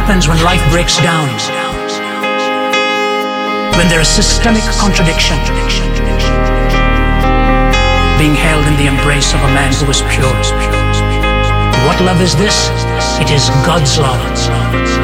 happens when life breaks down, when there is systemic contradiction, being held in the embrace of a man who is pure. What love is this? It is God's love.